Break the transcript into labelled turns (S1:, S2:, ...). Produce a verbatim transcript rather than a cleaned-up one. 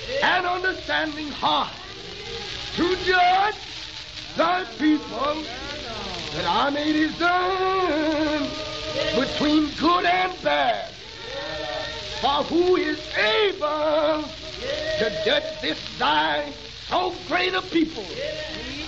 S1: and understanding heart to judge thy people, that I may discern between good and bad. For who is able to judge this thy so great a people?